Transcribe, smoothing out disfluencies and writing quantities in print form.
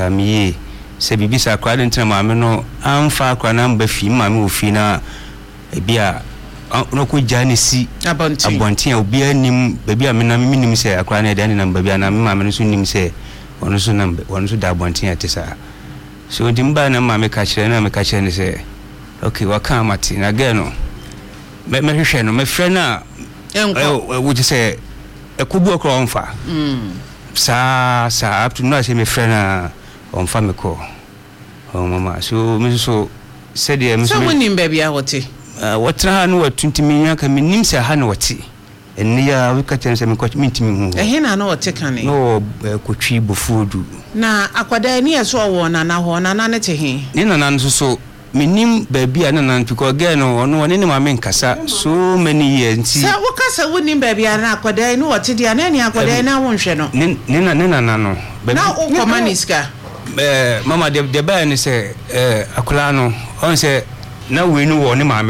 miye se bibi sa akra de ntina maame no amfa akra na mba fi maame ofi na ebia no ko jani si abontin obi anim baby amena minim se akra na de na baby na maame no so nim se ono so nambe ono so da abontin atesa so dimba na maame ka kire na me ka kire ne se okay waka amati na ge no me hwehwe no me frɛ na wo je se ekubu akra onfa sa up to now say me frɛ na onfa me ko mama so me so said ya me so nim baby a wote watra no watuntimi nya ka menim se ha na wote eni ya we ka chen se me ko mintimi hu he na na wote kane no kotwi bofudu na akwada ni eso wo na na ho na na ne te he ni na na so menim baby a na na because again no ne ma me nkasa so many years nti sa wo kasa wo nim baby a na akwada ni wote dia na ni akwada na wo nhwe no ni na no na o komaniska mama de ba ni se akula no on se na we ni wo ni ma